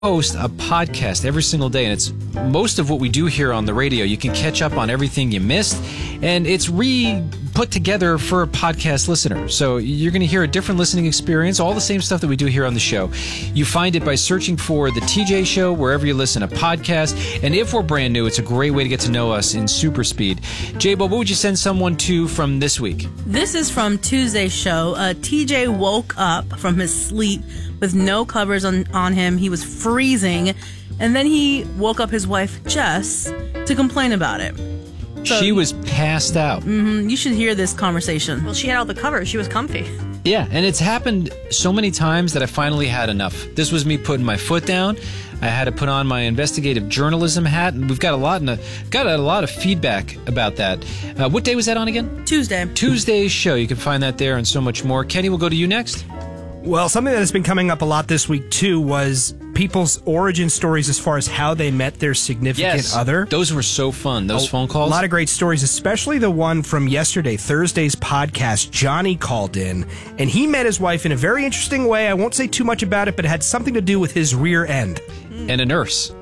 Post a podcast every single day, and it's most of what we do here on the radio. You can catch up on everything you missed, and it's put together for a podcast listener. So you're going to hear a different listening experience, all the same stuff that we do here on the show. You find it by searching for The TJ Show wherever you listen to podcasts. And if we're brand new, it's a great way to get to know us in super speed. J-Bo, what would you send someone to from this week? This is from Tuesday's show. TJ woke up from his sleep with no covers on him. He was freezing. And then he woke up his wife, Jess, to complain about it. So, she was passed out. Mm-hmm, you should hear this conversation. Well, she had all the covers. She was comfy. Yeah, and it's happened so many times that I finally had enough. This was me putting my foot down. I had to put on my investigative journalism hat, and we've got a lot of feedback about that. What day was that on again? Tuesday. Tuesday's show. You can find that there and so much more. Kenny, we'll go to you next. Well, something that has been coming up a lot this week, too, was people's origin stories as far as how they met their significant other. Those were so fun, those phone calls. A lot of great stories, especially the one from yesterday, Thursday's podcast. Johnny called in, and he met his wife in a very interesting way. I won't say too much about it, but it had something to do with his rear end. And a nurse.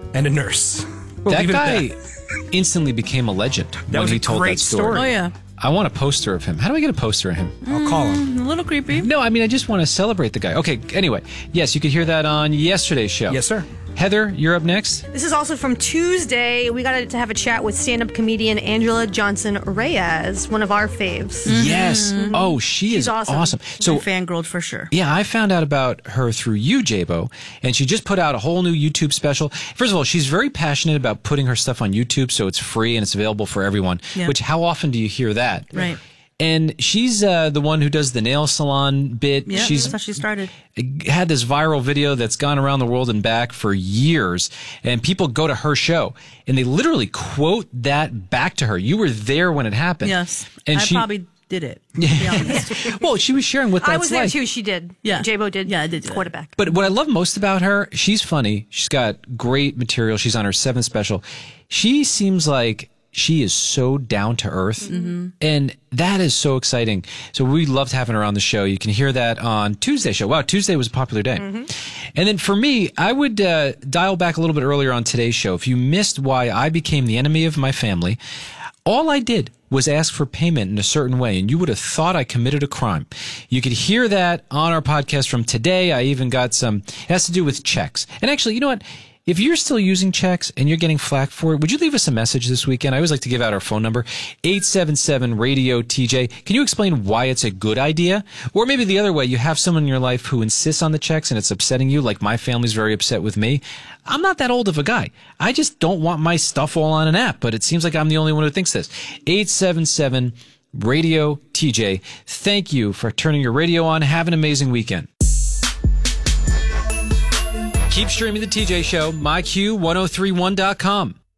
We'll that guy instantly became a legend when he told that story. Oh, yeah. I want a poster of him. How do I get a poster of him? I'll call him. A little creepy. No, I mean, I just want to celebrate the guy. Okay, anyway. Yes, you could hear that on yesterday's show. Yes, sir. Heather, you're up next. This is also from Tuesday. We got to have a chat with stand-up comedian Angela Johnson Reyes, one of our faves. Yes. Oh, she's is awesome. So fangirled for sure. Yeah, I found out about her through you, J-Bo, and she just put out a whole new YouTube special. First of all, she's very passionate about putting her stuff on YouTube, so it's free and it's available for everyone, which how often do you hear that? Right. And she's the one who does the nail salon bit. Yeah, that's how she started. Had this viral video that's gone around the world and back for years. And people go to her show and they literally quote that back to her. You were there when it happened. Yes. And I probably did it. To be honest. Well, she was sharing what that's like. I was there too. She did. Yeah. J-Bo did. Yeah, I did. Quote it back. But what I love most about her, she's funny. She's got great material. She's on her 7th special. She seems like she is so down to earth, and that is so exciting. So we loved having her on the show. You can hear that on Tuesday's show. Wow, Tuesday was a popular day. And then for me, I would dial back a little bit earlier on today's show. If you missed why I became the enemy of my family, all I did was ask for payment in a certain way, and you would have thought I committed a crime. You could hear that on our podcast from today. I even got some, it has to do with checks. And actually, you know what? If you're still using checks and you're getting flack for it, would you leave us a message this weekend? I always like to give out our phone number, 877-RADIO-TJ. Can you explain why it's a good idea? Or maybe the other way, you have someone in your life who insists on the checks and it's upsetting you, like my family's very upset with me. I'm not that old of a guy. I just don't want my stuff all on an app, but it seems like I'm the only one who thinks this. 877-RADIO-TJ. Thank you for turning your radio on. Have an amazing weekend. Keep streaming The TJ Show, myQ1031.com.